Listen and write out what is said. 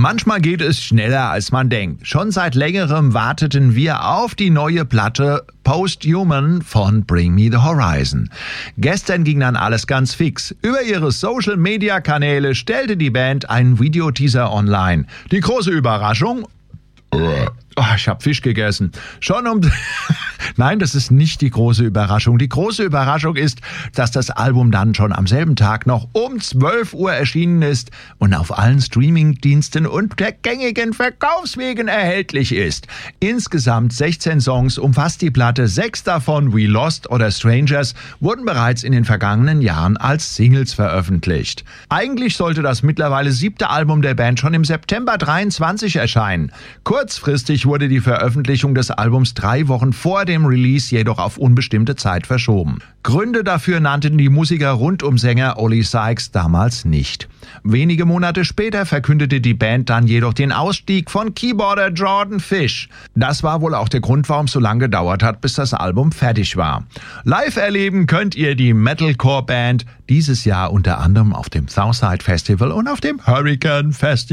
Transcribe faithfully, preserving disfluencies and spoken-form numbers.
Manchmal geht es schneller, als man denkt. Schon seit längerem warteten wir auf die neue Platte Posthuman von Bring Me the Horizon. Gestern ging dann alles ganz fix. Über ihre Social-Media-Kanäle stellte die Band einen Videoteaser online. Die große Überraschung... Oh, ich habe Fisch gegessen. Schon um... Nein, das ist nicht die große Überraschung. Die große Überraschung ist, dass das Album dann schon am selben Tag noch um zwölf Uhr erschienen ist und auf allen Streamingdiensten und der gängigen Verkaufswegen erhältlich ist. Insgesamt sechzehn Songs umfasst die Platte. Sechs davon, We Lost oder Strangers, wurden bereits in den vergangenen Jahren als Singles veröffentlicht. Eigentlich sollte das mittlerweile siebte Album der Band schon im September dreiundzwanzig erscheinen. Kurzfristig wurde die Veröffentlichung des Albums drei Wochen vor dem Release jedoch auf unbestimmte Zeit verschoben. Gründe dafür nannten die Musiker rund um Sänger Oli Sykes damals nicht. Wenige Monate später verkündete die Band dann jedoch den Ausstieg von Keyboarder Jordan Fish. Das war wohl auch der Grund, warum es so lange gedauert hat, bis das Album fertig war. Live erleben könnt ihr die Metalcore-Band dieses Jahr unter anderem auf dem Southside Festival und auf dem Hurricane Festival.